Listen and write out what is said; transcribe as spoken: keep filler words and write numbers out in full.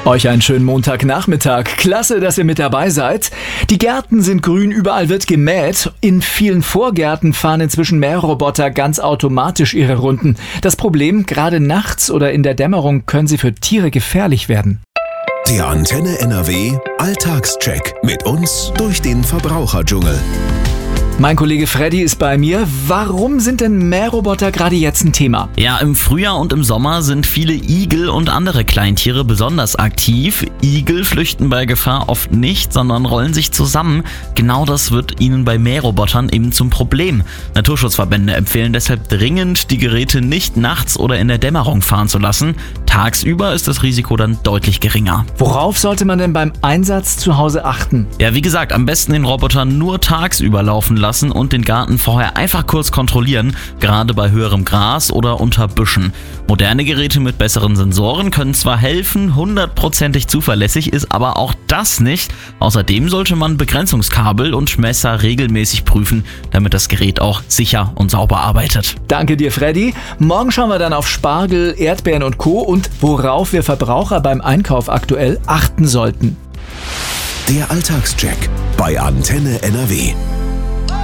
Euch einen schönen Montagnachmittag. Klasse, dass ihr mit dabei seid. Die Gärten sind grün, überall wird gemäht. In vielen Vorgärten fahren inzwischen Mähroboter ganz automatisch ihre Runden. Das Problem, gerade nachts oder in der Dämmerung können sie für Tiere gefährlich werden. Der Antenne N R W Alltagscheck mit uns durch den Verbraucherdschungel. Mein Kollege Freddy ist bei mir. Warum sind denn Mähroboter gerade jetzt ein Thema? Ja, im Frühjahr und im Sommer sind viele Igel und andere Kleintiere besonders aktiv. Igel flüchten bei Gefahr oft nicht, sondern rollen sich zusammen. Genau das wird ihnen bei Mährobotern eben zum Problem. Naturschutzverbände empfehlen deshalb dringend, die Geräte nicht nachts oder in der Dämmerung fahren zu lassen. Tagsüber ist das Risiko dann deutlich geringer. Worauf sollte man denn beim Einsatz zu Hause achten? Ja, wie gesagt, am besten den Roboter nur tagsüber laufen lassen und den Garten vorher einfach kurz kontrollieren, gerade bei höherem Gras oder unter Büschen. Moderne Geräte mit besseren Sensoren können zwar helfen, hundertprozentig zuverlässig ist aber auch das nicht. Außerdem sollte man Begrenzungskabel und Messer regelmäßig prüfen, damit das Gerät auch sicher und sauber arbeitet. Danke dir, Freddy. Morgen schauen wir dann auf Spargel, Erdbeeren und Co. und worauf wir Verbraucher beim Einkauf aktuell achten sollten. Der Alltagscheck bei Antenne N R W.